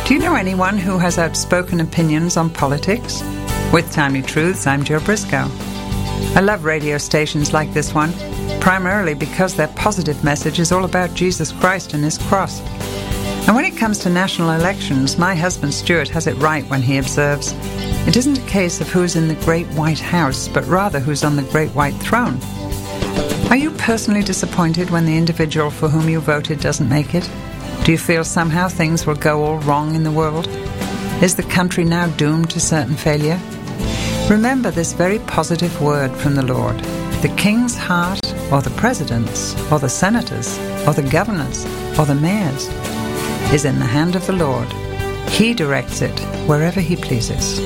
Do you know anyone who has outspoken opinions on politics? With Timely Truths, I'm Joe Briscoe. I love radio stations like this one, primarily because their positive message is all about Jesus Christ and His cross. And when it comes to national elections, my husband Stuart has it right when he observes, it isn't a case of who's in the Great White House, but rather who's on the Great White Throne. Are you personally disappointed when the individual for whom you voted doesn't make it? Do you feel somehow things will go all wrong in the world? Is the country now doomed to certain failure? Remember this very positive word from the Lord. The king's heart, or the president's, or the senators, or the governors, or the mayors, is in the hand of the Lord. He directs it wherever He pleases.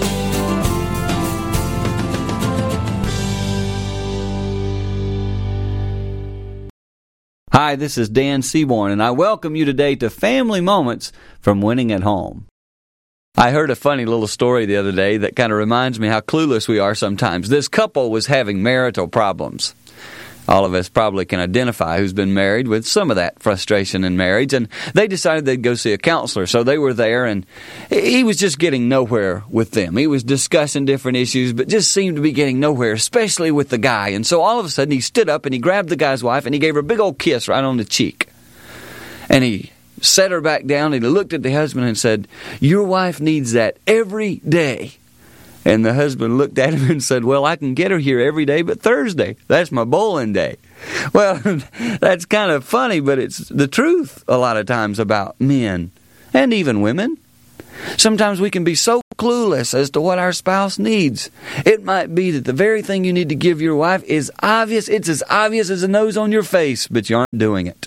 Hi, this is Dan Seaborn, and I welcome you today to Family Moments from Winning at Home. I heard a funny little story the other day that kind of reminds me how clueless we are sometimes. This couple was having marital problems. All of us probably can identify who's been married with some of that frustration in marriage, and they decided they'd go see a counselor. So they were there, and he was just getting nowhere with them. He was discussing different issues, but just seemed to be getting nowhere, especially with the guy. And so all of a sudden he stood up and he grabbed the guy's wife and he gave her a big old kiss right on the cheek. And he set her back down and he looked at the husband and said, "Your wife needs that every day." And the husband looked at him and said, "Well, I can get her here every day but Thursday. That's my bowling day." Well, that's kind of funny, but it's the truth a lot of times about men and even women. Sometimes we can be so clueless as to what our spouse needs. It might be that the very thing you need to give your wife is obvious. It's as obvious as the nose on your face, but you aren't doing it.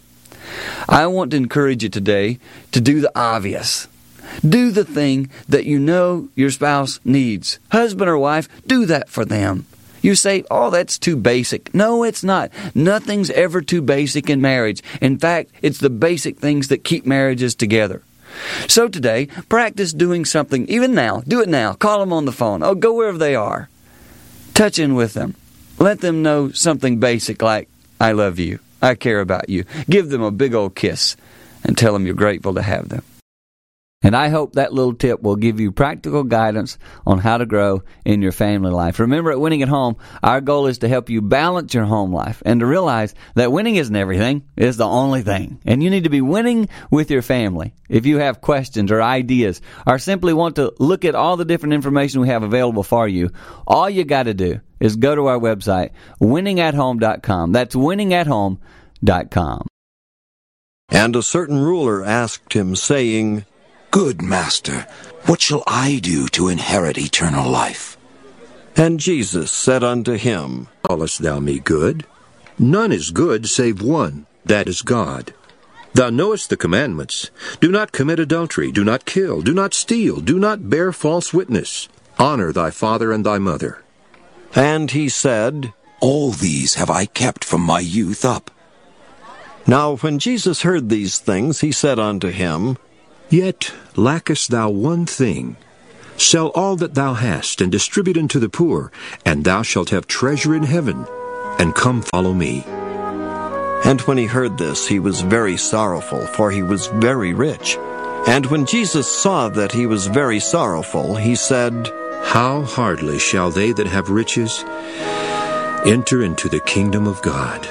I want to encourage you today to do the obvious. Do the thing that you know your spouse needs. Husband or wife, do that for them. You say, "Oh, that's too basic." No, it's not. Nothing's ever too basic in marriage. In fact, it's the basic things that keep marriages together. So today, practice doing something, even now. Do it now. Call them on the phone. Oh, go wherever they are. Touch in with them. Let them know something basic like, "I love you. I care about you." Give them a big old kiss and tell them you're grateful to have them. And I hope that little tip will give you practical guidance on how to grow in your family life. Remember, at Winning at Home, our goal is to help you balance your home life and to realize that winning isn't everything, it's the only thing. And you need to be winning with your family. If you have questions or ideas or simply want to look at all the different information we have available for you, all you got to do is go to our website, winningathome.com. That's winningathome.com. And a certain ruler asked him, saying, "Good master, what shall I do to inherit eternal life?" And Jesus said unto him, "Callest thou me good? None is good save one, that is God. Thou knowest the commandments. Do not commit adultery, do not kill, do not steal, do not bear false witness. Honor thy father and thy mother." And he said, "All these have I kept from my youth up." Now when Jesus heard these things, he said unto him, "Yet lackest thou one thing. Sell all that thou hast, and distribute unto the poor, and thou shalt have treasure in heaven. And come follow me." And when he heard this, he was very sorrowful, for he was very rich. And when Jesus saw that he was very sorrowful, he said, "How hardly shall they that have riches enter into the kingdom of God."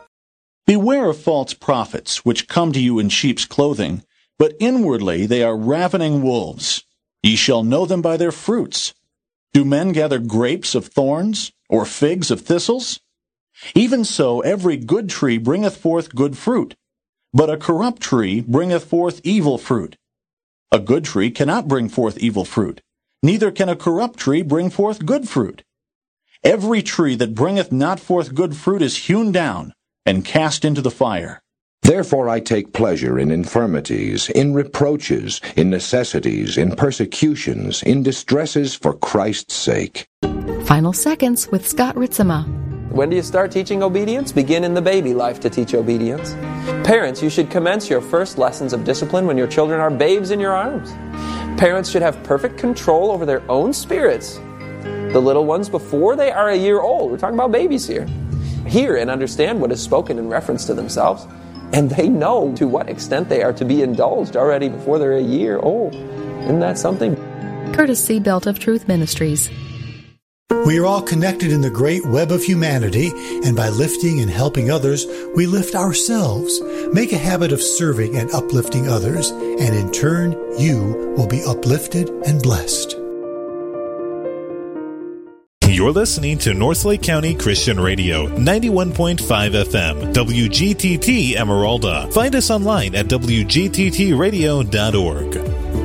Beware of false prophets, which come to you in sheep's clothing, but inwardly they are ravening wolves. Ye shall know them by their fruits. Do men gather grapes of thorns, or figs of thistles? Even so every good tree bringeth forth good fruit, but a corrupt tree bringeth forth evil fruit. A good tree cannot bring forth evil fruit, neither can a corrupt tree bring forth good fruit. Every tree that bringeth not forth good fruit is hewn down, and cast into the fire. Therefore I take pleasure in infirmities, in reproaches, in necessities, in persecutions, in distresses for Christ's sake. Final Seconds with Scott Ritzema. When do you start teaching obedience? Begin in the baby life to teach obedience. Parents, you should commence your first lessons of discipline when your children are babes in your arms. Parents should have perfect control over their own spirits. The little ones before they are a year old. We're talking about babies here. Hear and understand what is spoken in reference to themselves. And they know to what extent they are to be indulged already before they're a year old. Isn't that something? Curtis C. Belt of Truth Ministries. We are all connected in the great web of humanity, and by lifting and helping others, we lift ourselves. Make a habit of serving and uplifting others, and in turn, you will be uplifted and blessed. You're listening to Northlake County Christian Radio, 91.5 FM, WGTT Emeralda. Find us online at wgttradio.org.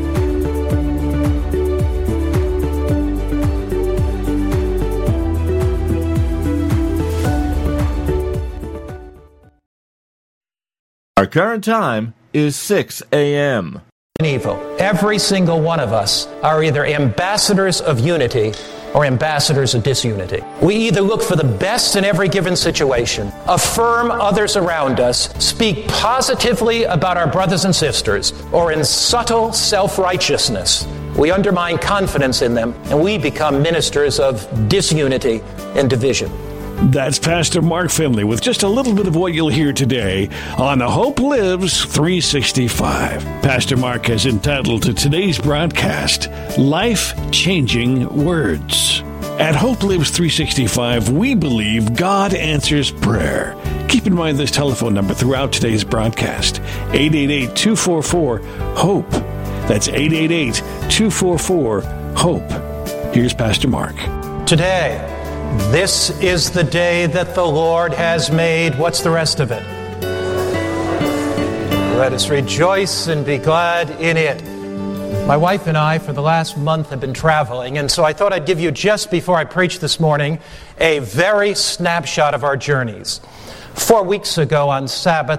Our current time is 6 a.m. Evil. Every single one of us are either ambassadors of unity or ambassadors of disunity. We either look for the best in every given situation, affirm others around us, speak positively about our brothers and sisters, or in subtle self-righteousness, we undermine confidence in them and we become ministers of disunity and division. That's Pastor Mark Finley with just a little bit of what you'll hear today on Hope Lives 365. Pastor Mark has entitled to today's broadcast, Life-Changing Words. At Hope Lives 365, we believe God answers prayer. Keep in mind this telephone number throughout today's broadcast, 888-244-HOPE. That's 888-244-HOPE. Here's Pastor Mark. Today, this is the day that the Lord has made. What's the rest of it? Let us rejoice and be glad in it. My wife and I, for the last month, have been traveling, and so I thought I'd give you, just before I preach this morning, a very snapshot of our journeys. 4 weeks ago on Sabbath,